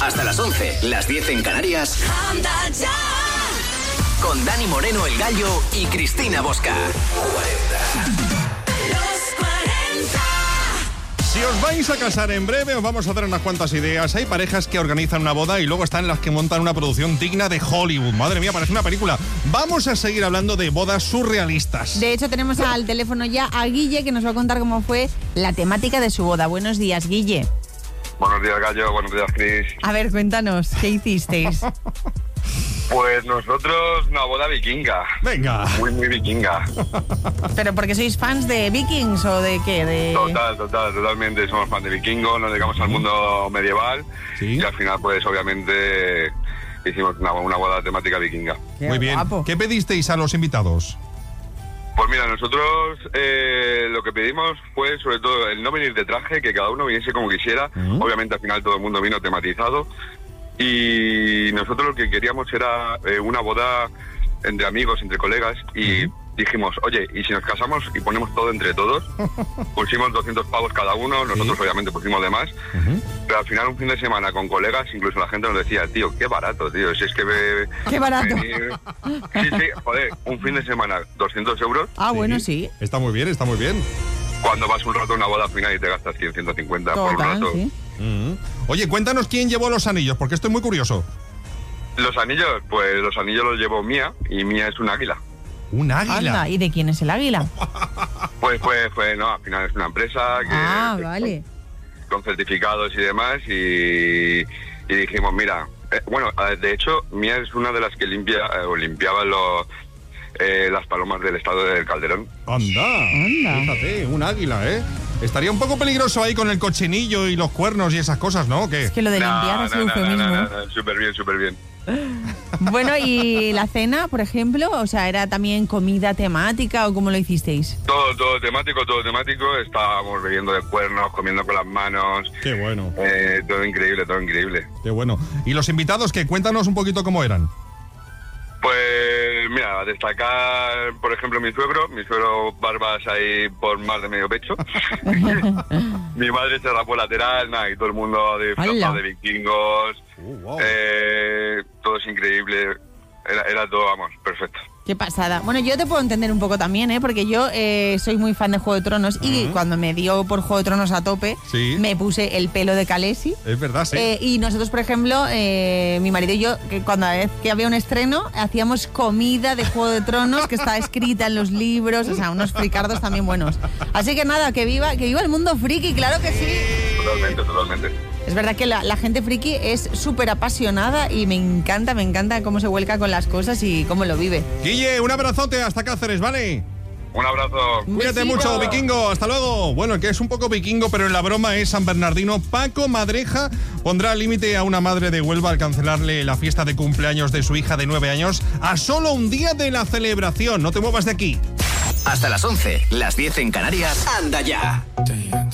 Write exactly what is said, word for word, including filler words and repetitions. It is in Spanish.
Hasta las once, las diez en Canarias. Anda ya. Con Dani Moreno, el Gallo, y Cristina Bosca. Si os vais a casar en breve, os vamos a dar unas cuantas ideas. Hay parejas que organizan una boda y luego están las que montan una producción digna de Hollywood. Madre mía, parece una película. Vamos a seguir hablando de bodas surrealistas. De hecho, tenemos al teléfono ya a Guille, que nos va a contar cómo fue la temática de su boda. Buenos días, Guille. Buenos días, Gallo. Buenos días, Cris. A ver, cuéntanos, ¿qué hicisteis? Pues nosotros, una boda vikinga. Venga. Muy, muy vikinga. ¿Pero porque sois fans de Vikings o de qué? De... Total, total, totalmente. Somos fans de vikingos, nos dedicamos al mundo medieval. ¿Sí? Y al final, pues, obviamente, hicimos una, una boda temática vikinga. Qué Muy bien. guapo. ¿Qué pedisteis a los invitados? Pues mira, nosotros eh, lo que pedimos fue, sobre todo, el no venir de traje, que cada uno viniese como quisiera. Uh-huh. Obviamente, al final, todo el mundo vino tematizado. Y nosotros lo que queríamos era eh, una boda entre amigos, entre colegas, y dijimos, oye, ¿y si nos casamos y ponemos todo entre todos? Pusimos doscientos pavos cada uno, nosotros ¿Sí? obviamente pusimos de más, Uh-huh. pero al final un fin de semana con colegas, incluso la gente nos decía, tío, qué barato, tío, si es que... Me, Qué barato. venir- Sí, sí, joder, un fin de semana, doscientos euros, Ah, bueno, sí. Está muy bien, está muy bien. cuando vas un rato a una boda al final y te gastas cien, ciento cincuenta por un Total, rato. sí. Uh-huh. Oye, cuéntanos quién llevó los anillos, porque estoy muy curioso. Los anillos, pues los anillos los llevó Mía, y Mía es un águila. Un águila. Anda, ¿y de quién es el águila? Pues, pues, pues, no, al final es una empresa que... Ah, vale. Con certificados y demás, y, y dijimos, mira, eh, bueno, eh, de hecho, Mía es una de las que limpia eh, o limpiaba los, eh, las palomas del estado del Calderón. Anda. Anda. Fíjate, un águila, ¿eh? Estaría un poco peligroso ahí con el cochinillo y los cuernos y esas cosas, ¿no? ¿O qué? Es que lo de limpiar es eufemismo. no, no, no, súper bien, súper bien. Bueno, ¿y la cena, por ejemplo? O sea, ¿era también comida temática o cómo lo hicisteis? Todo, todo temático, todo temático. Estábamos bebiendo de cuernos, comiendo con las manos. Qué bueno, Eh, todo increíble, todo increíble. qué bueno. ¿Y los invitados qué? Cuéntanos un poquito cómo eran. Pues mira, a destacar, por ejemplo, mi suegro. Mi suegro barbas ahí por más de medio pecho. Mi madre se rapó lateral, nada, y todo el mundo de ¡Hala! flota, de vikingos. Uh, wow. Eh, todo es increíble. Era, era todo, vamos, perfecto. Qué pasada. Bueno, yo te puedo entender un poco también, ¿eh? Porque yo eh, soy muy fan de Juego de Tronos y Ujú. cuando me dio por Juego de Tronos a tope, Sí. me puse el pelo de Khaleesi. Es verdad, sí. Eh, y nosotros, por ejemplo, eh, mi marido y yo, que cuando vez que había un estreno, hacíamos comida de Juego de Tronos que está escrita en los libros, o sea, unos fricardos también buenos. Así que nada, que viva, que viva el mundo friki, claro que sí. Totalmente, totalmente. Es verdad que la, la gente friki es súper apasionada y me encanta, me encanta cómo se vuelca con las cosas y cómo lo vive. Guille, un abrazote hasta Cáceres, ¿vale? Un abrazo. Cuídate besito. mucho, vikingo. Hasta luego. Bueno, el que es un poco vikingo, pero en la broma es San Bernardino. Paco Madreja pondrá límite a una madre de Huelva al cancelarle la fiesta de cumpleaños de su hija de nueve años a solo un día de la celebración. No te muevas de aquí. Hasta las once, las diez en Canarias. Anda ya.